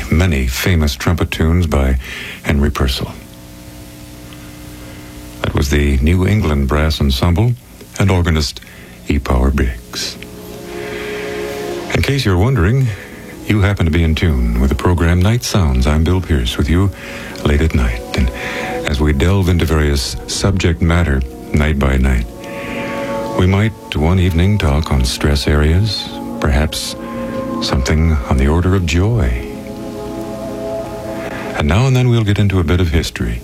many famous trumpet tunes by Henry Purcell. That was the New England Brass Ensemble and organist E. Power Briggs. In case you're wondering, you happen to be in tune with the program Night Sounds. I'm Bill Pierce with you late at night. And as we delve into various subject matter night by night, we might one evening talk on stress areas, perhaps something on the order of joy. And now and then we'll get into a bit of history.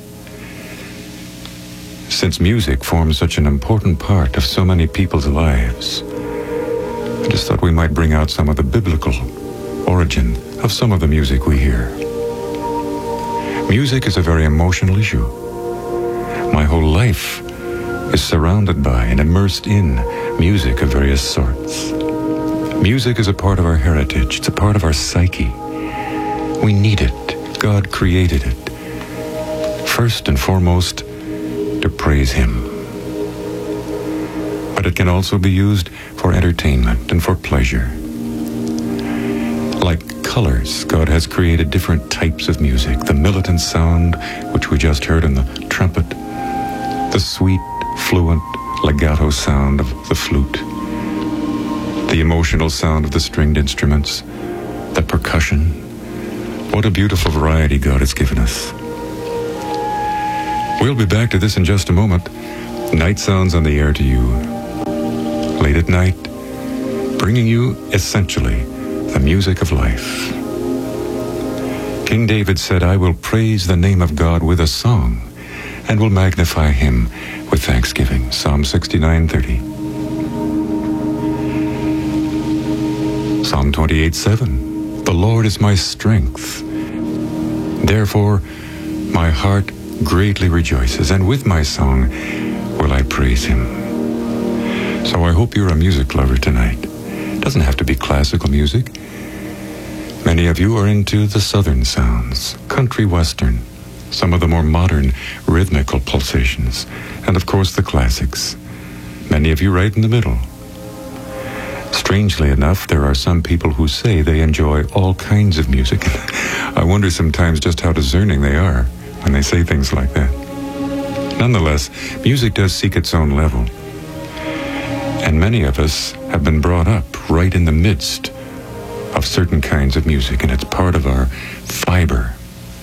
Since music forms such an important part of so many people's lives, I just thought we might bring out some of the biblical origin of some of the music we hear. Music is a very emotional issue. My whole life is surrounded by and immersed in music of various sorts. Music is a part of our heritage. It's a part of our psyche. We need it. God created it. First and foremost, to praise Him. But it can also be used for entertainment and for pleasure. Like colors, God has created different types of music. The militant sound, which we just heard in the trumpet. The sweet, fluent, legato sound of the flute. The emotional sound of the stringed instruments. The percussion. What a beautiful variety God has given us. We'll be back to this in just a moment. Night Sounds on the air to you. Late at night, bringing you essentially the music of life. King David said, I will praise the name of God with a song and will magnify Him with thanksgiving. Psalm 69:30. Psalm 28:7. The Lord is my strength. Therefore, my heart greatly rejoices, and with my song will I praise Him. So I hope you're a music lover tonight. It doesn't have to be classical music. Many of you are into the southern sounds, country western, some of the more modern rhythmical pulsations, and of course the classics. Many of you right in the middle. Strangely enough, there are some people who say they enjoy all kinds of music. I wonder sometimes just how discerning they are when they say things like that. Nonetheless, music does seek its own level. And many of us have been brought up right in the midst of certain kinds of music, and it's part of our fiber.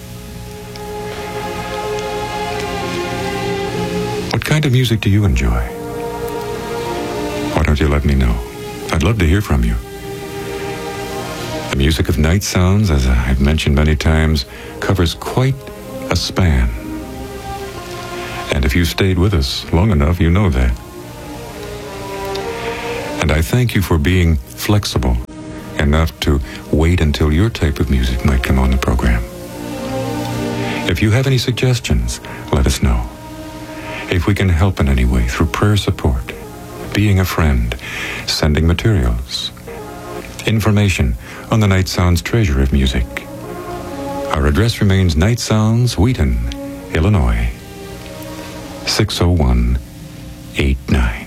What kind of music do you enjoy? Why don't you let me know? I'd love to hear from you. The music of Night Sounds, as I've mentioned many times, covers quite a span. And if you stayed with us long enough, you know that. And I thank you for being flexible enough to wait until your type of music might come on the program. If you have any suggestions, let us know. If we can help in any way through prayer support, being a friend, sending materials, information on the Night Sounds treasure of music. Our address remains Night Sounds, Wheaton, Illinois, 60189.